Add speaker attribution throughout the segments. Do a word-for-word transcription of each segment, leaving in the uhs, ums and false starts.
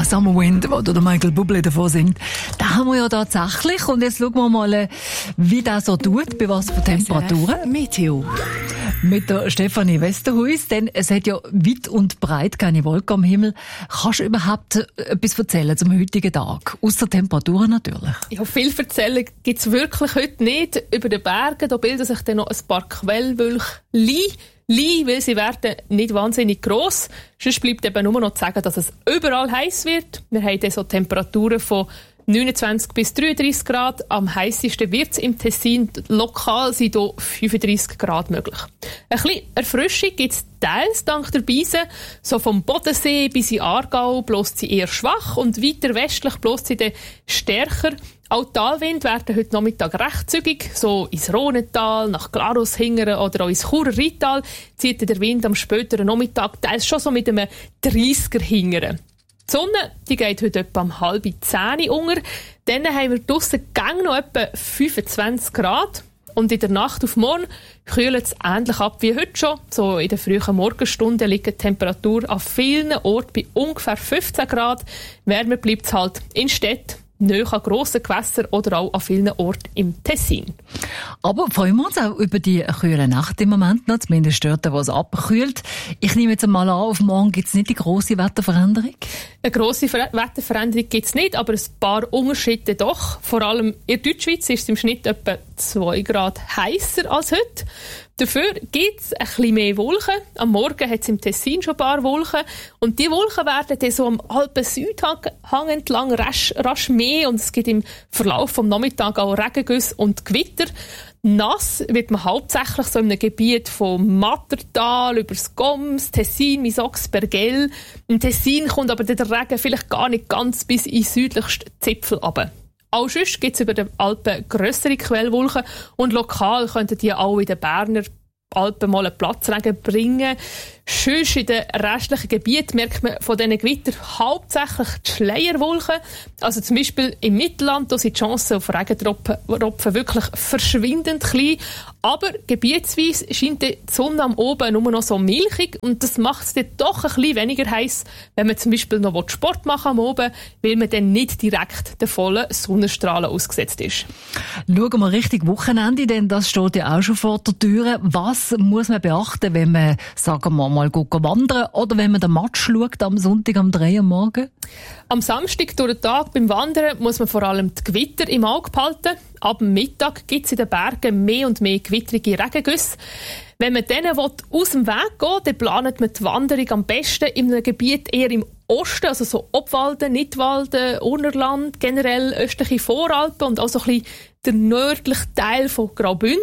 Speaker 1: Summer Wind, wo der Michael Bublé davon singt. Da haben wir ja tatsächlich. Und jetzt schauen wir mal, wie das so tut, bei was für Temperaturen.
Speaker 2: Meteo.
Speaker 1: Mit der Stefanie Westerhuis, denn es hat ja weit und breit keine Wolken am Himmel. Kannst du überhaupt etwas erzählen zum heutigen Tag? Ausser Temperaturen natürlich.
Speaker 3: Ja, viel erzählen gibt es wirklich heute nicht. Über den Bergen, da bilden sich dann noch ein paar Quellwölkchen. Li, weil sie werden nicht wahnsinnig gross. Sonst bleibt eben nur noch zu sagen, dass es überall heiß wird. Wir haben dann so Temperaturen von neunundzwanzig bis dreiunddreissig Grad. Am heissesten wird es im Tessin. Lokal sind hier fünfunddreissig Grad möglich. Ein bisschen Erfrischung gibt es teils dank der Beise. So vom Bodensee bis in Aargau bläst sie eher schwach und weiter westlich bläst sie dann stärker. Auch Talwind werden heute Nachmittag recht zügig. So ins Rhonental, nach Glarus hingern oder auch ins Churer Rheintal zieht der Wind am späteren Nachmittag teils schon so mit einem dreissiger hingern. Die Sonne die geht heute etwa um halb zehn unter. Dann haben wir draussen gang noch etwa fünfundzwanzig Grad. Und in der Nacht auf morgen kühlt es ähnlich ab wie heute schon. So in den frühen Morgenstunden liegt die Temperatur an vielen Orten bei ungefähr fünfzehn Grad. Wärmer bleibt es halt in Städten, nahe an grossen Gewässern oder auch an vielen Orten im Tessin.
Speaker 1: Aber freuen wir uns auch über die kühle Nacht im Moment noch, zumindest dort, wo es abkühlt. Ich nehme jetzt mal an, auf morgen gibt es nicht die grosse Wetterveränderung?
Speaker 3: Eine grosse Ver- Wetterveränderung gibt es nicht, aber ein paar Unterschiede doch. Vor allem in der Deutschschweiz ist es im Schnitt etwa zwei Grad heißer als heute. Dafür gibt es ein bisschen mehr Wolken. Am Morgen hat es im Tessin schon ein paar Wolken. Und die Wolken werden dann so am Alpen-Südhang entlang rasch, rasch mehr. Und es gibt im Verlauf des Nachmittags auch Regengüsse und Gewitter. Nass wird man hauptsächlich so in einem Gebiet vom Mattertal über das Goms, Tessin, Misox, Bergell. Im Tessin kommt aber der Regen vielleicht gar nicht ganz bis in den südlichsten Zipfel runter. Auch sonst gibt es über den Alpen grössere Quellwolken und lokal könnten die auch in den Berner Alpen mal einen Platzregen bringen. Sonst in den restlichen Gebieten merkt man von diesen Gewittern hauptsächlich die Schleierwolken. Also zum Beispiel im Mittelland, da sind die Chancen auf Regentropfen wirklich verschwindend klein. Aber gebietsweise scheint die Sonne am Oben nur noch so milchig und das macht es dann doch ein bisschen weniger heiß, wenn man zum Beispiel noch Sport machen am Oben, weil man dann nicht direkt den vollen Sonnenstrahlen ausgesetzt ist.
Speaker 1: Schauen wir Richtung Wochenende, denn das steht ja auch schon vor der Tür. Was muss man beachten, wenn man, sagen wir mal, geht wandern oder wenn man den Match schaut am Sonntag um drei Uhr morgens?
Speaker 3: Am Samstag durch den Tag beim Wandern muss man vor allem die Gewitter im Auge behalten. Ab dem Mittag gibt es in den Bergen mehr und mehr gewittrige Regengüsse. Wenn man denen aus dem Weg geht, dann plant man die Wanderung am besten in einem Gebiet eher im Osten, also so Obwalden, Nidwalden, Urnerland, generell östliche Voralpen und auch so ein bisschen der nördliche Teil von Graubünden.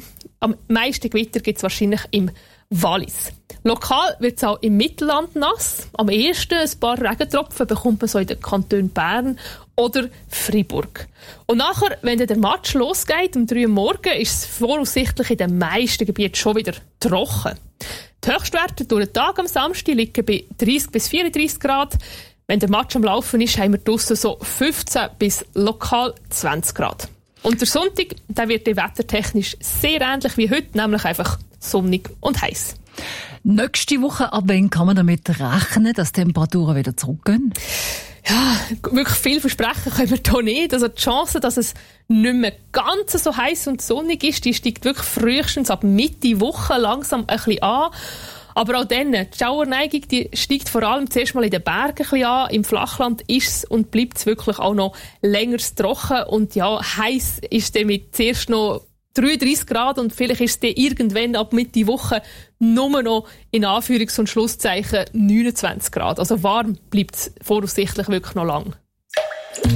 Speaker 3: Am meisten Gewitter gibt es wahrscheinlich im Wallis. Lokal wird es auch im Mittelland nass. Am ehesten ein paar Regentropfen bekommt man so in den Kantonen Bern oder Freiburg. Und nachher, wenn der Match losgeht, um drei Uhr morgens, ist es voraussichtlich in den meisten Gebieten schon wieder trocken. Die Höchstwerte durch den Tag am Samstag liegen bei dreißig bis vierunddreissig Grad. Wenn der Match am Laufen ist, haben wir draussen so fünfzehn bis lokal zwanzig Grad. Und der Sonntag, der wird wettertechnisch sehr ähnlich wie heute, nämlich einfach sonnig und heiß.
Speaker 1: Nächste Woche, ab wann kann man damit rechnen, dass die Temperaturen wieder zurückgehen?
Speaker 3: Ja, wirklich viel versprechen können wir hier nicht. Also die Chance, dass es nicht mehr ganz so heiß und sonnig ist, die steigt wirklich frühestens ab Mitte Woche langsam ein bisschen an. Aber auch dann, die Schauerneigung, die steigt vor allem zuerst mal in den Bergen ein bisschen an. Im Flachland ist es und bleibt es wirklich auch noch länger trocken. Und ja, heiß ist damit zuerst noch dreiunddreissig Grad und vielleicht ist es dann irgendwann ab Mitte Woche nur noch in Anführungs- und Schlusszeichen neunundzwanzig Grad. Also warm bleibt es voraussichtlich wirklich noch lang.